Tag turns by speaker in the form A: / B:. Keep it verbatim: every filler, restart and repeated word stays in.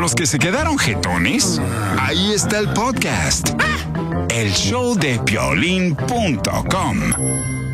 A: los que se quedaron jetones, ahí está el podcast. El show de piolín punto com.